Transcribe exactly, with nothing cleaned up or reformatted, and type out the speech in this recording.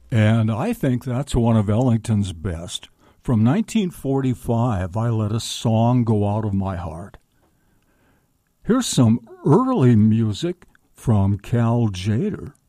And I think that's one of Ellington's best. From nineteen forty-five, I Let a Song Go Out of My Heart. Here's some early music from Cal Tjader.